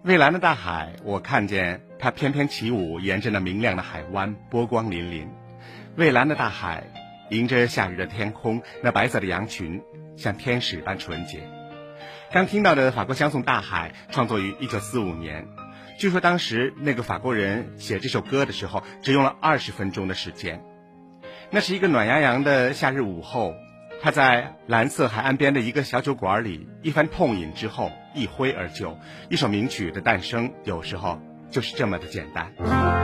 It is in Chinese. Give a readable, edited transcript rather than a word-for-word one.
蔚蓝的大海，我看见它翩翩起舞，沿着那明亮的海湾，波光粼粼。蔚蓝的大海，迎着夏日的天空，那白色的羊群像天使般纯洁。刚听到的法国相送《大海》创作于1945年，据说当时那个法国人写这首歌的时候，只用了20分钟的时间。那是一个暖洋洋的夏日午后，他在蓝色海岸边的一个小酒馆里一番痛饮之后一挥而就，一首名曲的诞生有时候就是这么的简单。